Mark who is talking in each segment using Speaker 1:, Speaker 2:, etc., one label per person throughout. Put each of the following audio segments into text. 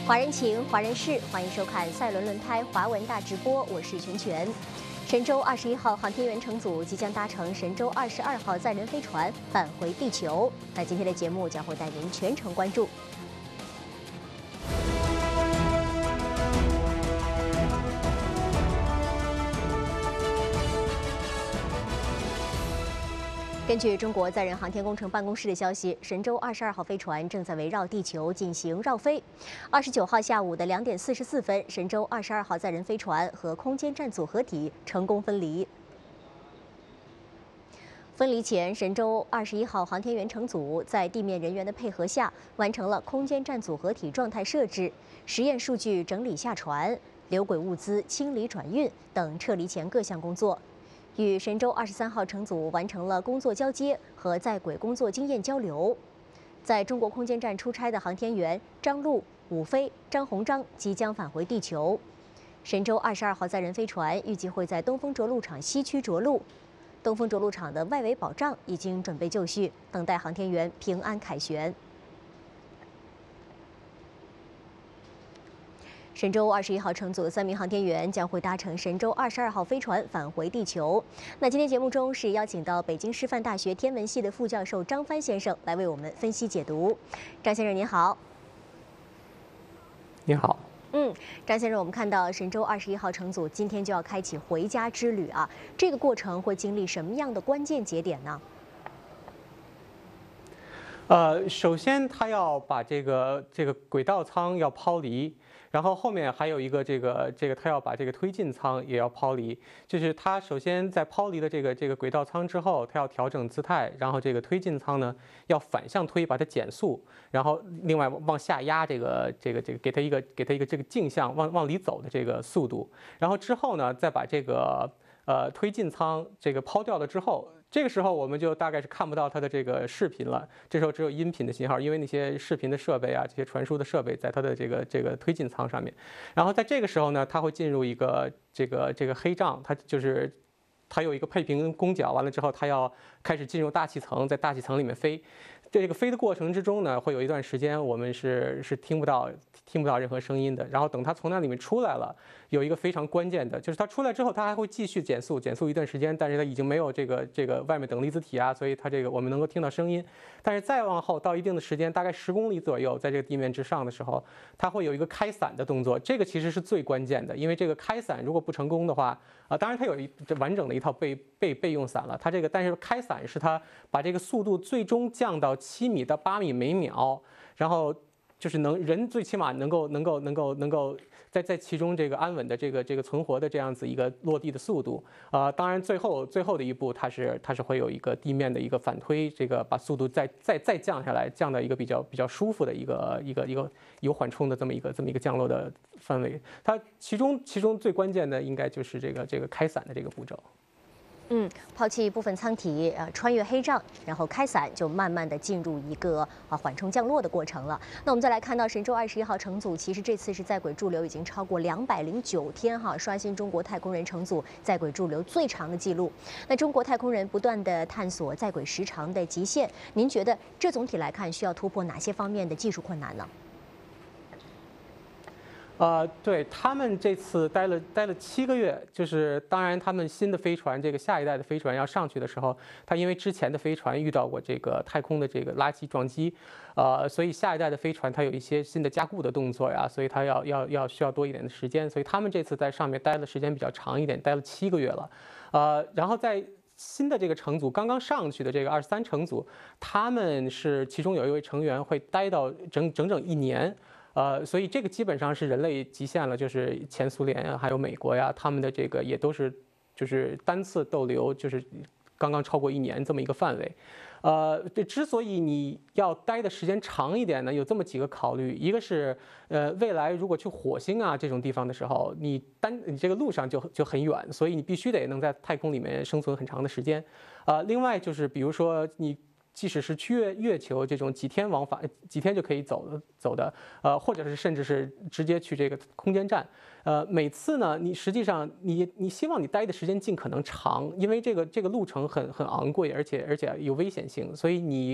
Speaker 1: 华人情，华人事，欢迎收看赛伦轮胎华文大直播，我是全全。神舟21号航天员乘组即将搭乘神舟22号载人飞船返回地球。那今天的节目将会带您全程关注。根据中国载人航天工程办公室的消息，神舟22号飞船正在围绕地球进行绕飞。29号下午的2点44分，神舟22号载人飞船和空间站组合体成功分离。分离前，神舟21号航天员乘组在地面人员的配合下，完成了空间站组合体状态设置、实验数据整理下传、留轨物资清理转运等撤离前各项工作。与神舟23号乘组完成了工作交接和在轨工作经验交流。在中国空间站出差的航天员张陆、武飞、张鸿章即将返回地球。神舟22号载人飞船预计会在东风着陆场西区着陆。东风着陆场的外围保障已经准备就绪，等待航天员平安凯旋。神舟21号乘组的3名航天员将会搭乘神舟22号飞船返回地球。那今天节目中是邀请到北京师范大学天文系的副教授张帆先生来为我们分析解读。张先生您好。
Speaker 2: 你好。
Speaker 1: 张先生，我们看到神舟21号乘组今天就要开启回家之旅啊，这个过程会经历什么样的关键节点呢？
Speaker 2: 首先他要把这个轨道舱要抛离，然后后面还有一个他要把这个推进舱也要抛离。就是他首先在抛离了这个轨道舱之后，他要调整姿态，然后这个推进舱呢要反向推，把它减速，然后另外往下压给他一个这个径向往里走的这个速度，然后之后呢再把这个推进舱这个抛掉了之后。这个时候我们就大概是看不到它的这个视频了，这时候只有音频的信号，因为那些视频的设备啊，这些传输的设备在它的这个推进舱上面。然后在这个时候呢，它会进入一个这个黑障，它有一个配平弓角，完了之后它要开始进入大气层，在大气层里面飞。这个飞的过程之中呢，会有一段时间我们是听不到任何声音的。然后等它从那里面出来了，有一个非常关键的，就是它出来之后，它还会继续减速一段时间，但是它已经没有这个外面等离子体啊，所以它这个我们能够听到声音。但是再往后到一定的时间，大概10公里左右，在这个地面之上的时候，它会有一个开伞的动作，这个其实是最关键的，因为这个开伞如果不成功的话，当然它有完整的一套备用伞了，但是开伞是它把这个速度最终降到7米到8米每秒，然后就是人最起码能够在其中这个安稳的这个存活的这样子一个落地的速度。当然最后的一步，它是会有一个地面的一个反推，这个把速度再降下来，降到一个比较舒服的一个有缓冲的这么一个降落的范围。它其中最关键的应该就是这个开伞的这个步骤。
Speaker 1: 抛弃部分舱体，穿越黑障，然后开伞，就慢慢的进入一个缓冲降落的过程了。那我们再来看到神舟21号乘组，其实这次是在轨驻留已经超过209天刷新中国太空人乘组在轨驻留最长的记录。那中国太空人不断的探索在轨时长的极限，您觉得这总体来看需要突破哪些方面的技术困难呢？
Speaker 2: 对，他们这次待了7个月，就是当然他们新的飞船，这个下一代的飞船要上去的时候，它因为之前的飞船遇到过这个太空的这个垃圾撞击，所以下一代的飞船它有一些新的加固的动作呀，所以它需要多一点的时间，所以他们这次在上面待的时间比较长一点，待了7个月了，然后在新的这个乘组刚刚上去的这个23乘组，他们是其中有一位成员会待到整整1年。所以这个基本上是人类极限了，就是前苏联啊，还有美国呀，他们的这个也都是就是单次逗留，就是刚刚超过1年这么一个范围。这之所以你要待的时间长一点呢，有这么几个考虑，一个是未来如果去火星啊这种地方的时候，你这个路上就很远，所以你必须得能在太空里面生存很长的时间。另外就是比如说你。即使是去月球这种几天往返，几天就可以走的，或者是甚至是直接去这个空间站，每次呢，你实际上你希望你待的时间尽可能长，因为这个路程很昂贵，而且有危险性，所以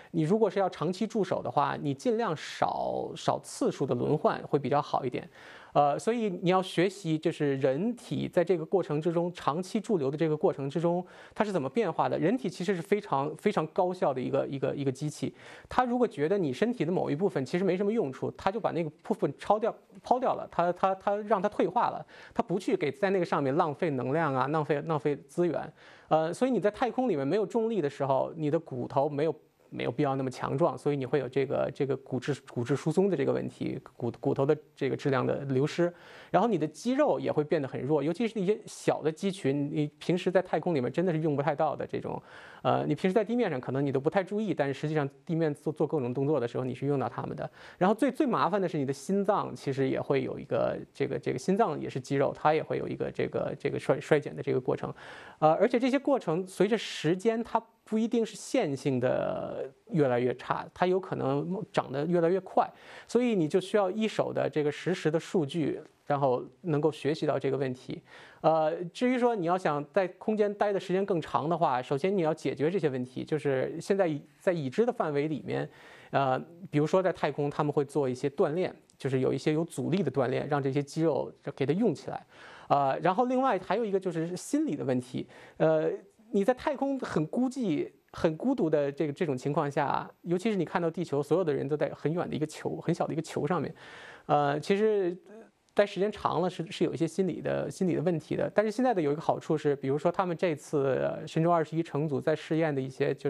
Speaker 2: 你如果是要长期驻守的话，你尽量少次数的轮换会比较好一点。所以你要学习，就是人体在这个过程之中，长期驻留的这个过程之中，它是怎么变化的。人体其实是非常高效的一个机器，它如果觉得你身体的某一部分其实没什么用处，它就把那个部分抛掉了，它让它退化了，它不去给在那个上面浪费能量啊，浪费资源。所以你在太空里面没有重力的时候，你的骨头没有必要那么强壮，所以你会有这个骨质疏松的这个问题，骨头的这个质量的流失，然后你的肌肉也会变得很弱，尤其是一些小的肌群，你平时在太空里面真的是用不太到的这种，你平时在地面上可能你都不太注意，但是实际上地面做各种动作的时候，你是用到它们的。然后最麻烦的是你的心脏，其实也会有一个这个心脏也是肌肉，它也会有一个这个衰减的这个过程，而且这些过程随着时间它不一定是线性的越来越差，它有可能长得越来越快，所以你就需要一手的这个实时的数据，然后能够学习到这个问题。至于说你要想在空间待的时间更长的话，首先你要解决这些问题，就是现在在已知的范围里面，比如说在太空他们会做一些锻炼，就是有一些有阻力的锻炼，让这些肌肉给它用起来。然后另外还有一个就是心理的问题，你在太空很孤寂、很孤独的这种情况下，尤其是你看到地球所有的人都在很远的一个球、很小的一个球上面，其实待时间长了是有一些心理的问题的。但是现在的有一个好处是，比如说他们这次神舟21乘组在试验的一些就是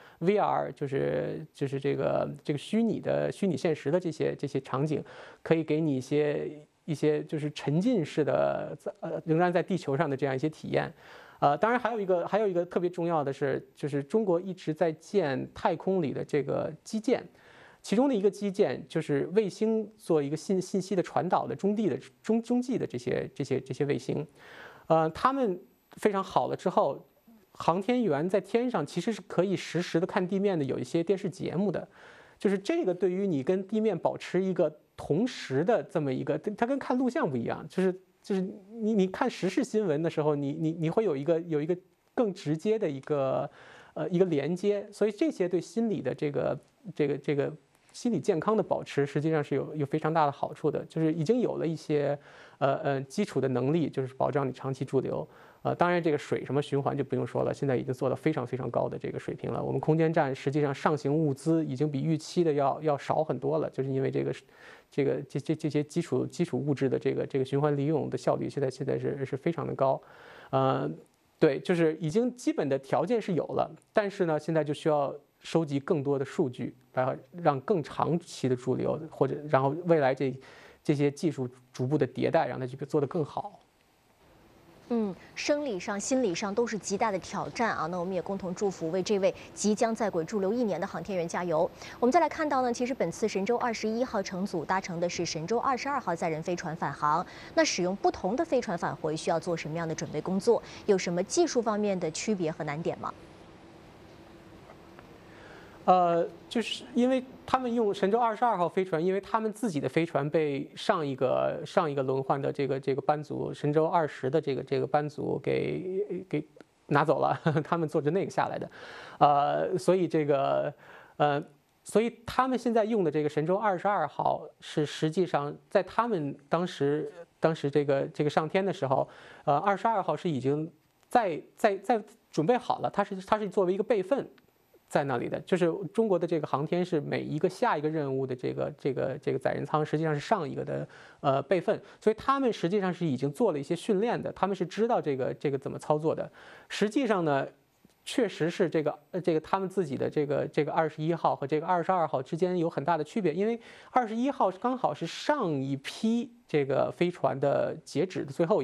Speaker 2: VR，就是这个虚拟现实的这些场景，可以给你一些就是沉浸式的仍然在地球上的这样一些体验。当然还有一个特别重要的是，就是中国一直在建太空里的这个基建，其中的一个基建就是卫星做一个信息的传导的中继的这些卫星，他们非常好了之后，航天员在天上其实是可以实时的看地面的，有一些电视节目的，就是这个对于你跟地面保持一个同时的这么一个，它跟看录像不一样，就是你看时事新闻的时候，你会有一个更直接的一个连接，所以这些对心理的这个心理健康的保持，实际上是有非常大的好处的，就是已经有了一些基础的能力，就是保障你长期驻留。当然这个水什么循环就不用说了，现在已经做到非常高的这个水平了。我们空间站实际上上行物资已经比预期的要少很多了，就是因为这些基础物质的这个循环利用的效率现在是非常的高。对，就是已经基本的条件是有了，但是呢，现在就需要收集更多的数据，然后让更长期的驻留，或者然后未来这些技术逐步的迭代，让它去做得更好。
Speaker 1: 生理上、心理上都是极大的挑战啊！那我们也共同祝福为这位即将在轨驻留1年的航天员加油。我们再来看到呢，其实本次神舟21号乘组搭乘的是神舟22号载人飞船返航。那使用不同的飞船返回需要做什么样的准备工作？有什么技术方面的区别和难点吗？
Speaker 2: 就是因为他们用神舟22号飞船，因为他们自己的飞船被上一个轮换的这个班组神舟20的这个班组给拿走了，他们坐着那个下来的，所以他们现在用的这个神舟22号是实际上在他们当时这个上天的时候，22号是已经在准备好了，它是作为一个备份在那里的，就是中国的这个航天是每一个下一个任务的这个载人舱实际上是上一个的备份，所以他们实际上是已经做了一些训练的，他们是知道这个怎么操作的。实际上呢，确实是这个他们自己的这个21号和这个22号之间有很大的区别，因为21号刚好是上一批这个飞船的截止的最后